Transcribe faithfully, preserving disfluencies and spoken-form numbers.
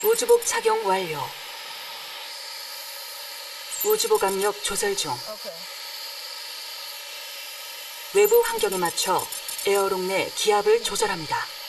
우주복 착용 완료. 우주복 압력 조절 중. Okay. 외부 환경에 맞춰 에어롱 내 기압을 조절합니다.